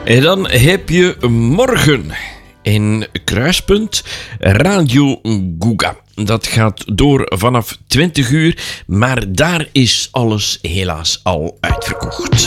En dan heb je morgen in Kruispunt Radio Guga. Dat gaat door vanaf 20 uur, maar daar is alles helaas al uitverkocht.